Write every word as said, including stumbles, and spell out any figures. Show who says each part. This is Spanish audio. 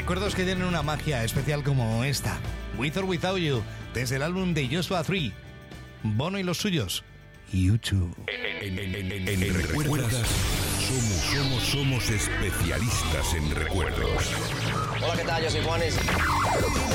Speaker 1: recuerdos que tienen una magia especial como esta. With or Without You, desde el álbum de Joshua Tree. Bono y los suyos. YouTube.
Speaker 2: En, en, en, en, en recuerdas, somos, somos, somos especialistas en recuerdos.
Speaker 3: Hola, ¿qué tal? Yo soy Juanes.